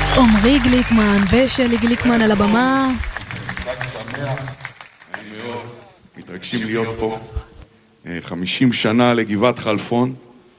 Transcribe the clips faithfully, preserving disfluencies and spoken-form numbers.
עומרי גליקמן ושלי גליקמן על הבמה. חג שמח, אני מאוד מתרגשים להיות פה. חמישים שנה לגבעת חלפון,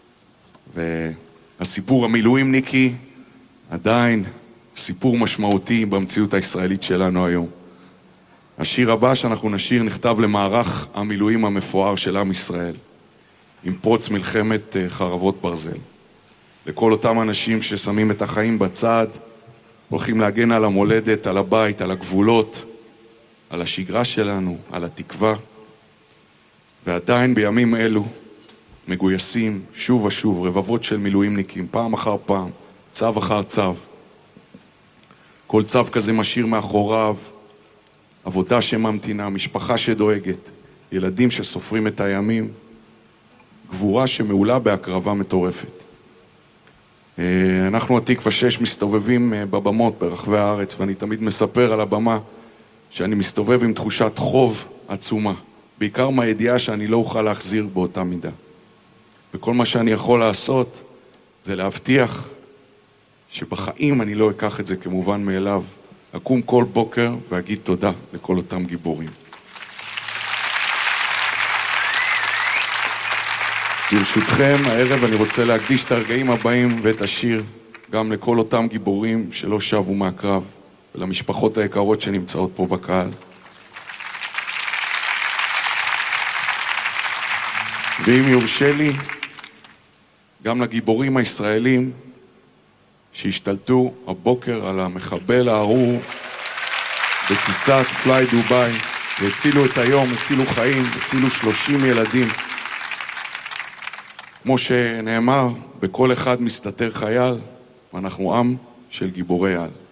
והסיפור המילואימניקי עדיין סיפור משמעותי במציאות הישראלית שלנו היום. השיר הבא שאנחנו נשיר נכתב למערך המילואים המפואר של עם ישראל, עם פרוץ מלחמת חרבות ברזל. לכל אותם אנשים ששמים את החיים בצד, הולכים להגן על המולדת, על הבית, על הגבולות, על השגרה שלנו, על התקווה, ועדיין בימים אלו מגויסים שוב ושוב רבבות של מילואימניקים, פעם אחר פעם, צו אחר צו. כל צו כזה משאיר מאחוריו עבודה שממתינה, משפחה שדואגת, ילדים שסופרים את הימים, גבורה שמעולה בהקרבה מטורפת. אנחנו התקווה שש מסתובבים בבמות ברחבי הארץ, ואני תמיד מספר על הבמה שאני מסתובב עם תחושת חוב עצומה, בעיקר מהידיעה שאני לא אוכל להחזיר באותה מידה. וכל מה שאני יכול לעשות זה להבטיח שבחיים אני לא אקח את זה כמובן מאליו, אקום כל בוקר ואגיד תודה לכל אותם גיבורים. ברשותכם, הערב אני רוצה להקדיש את הרגעים הבאים ואת השיר גם לכל אותם גיבורים שלא שבו מהקרב, ולמשפחות היקרות שנמצאות פה בקהל. ואם יורשה לי, גם לגיבורים הישראלים שהשתלטו הבוקר על המחבל הארור בטיסת פליי דוביי, והצילו את היום, הצילו חיים, הצילו שלושים ילדים. כמו שנאמר, בכל אחד מסתתר חייל, ואנחנו עם של גיבורי על.